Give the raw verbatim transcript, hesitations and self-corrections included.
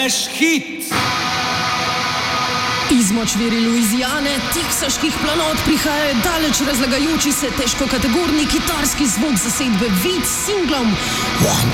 Smash hit! Iz močvirja Luizijane, teksaških planot prihaja daleč razlagajoči se težkokategorni kitarski zvok zasedbe Vid s singlom Want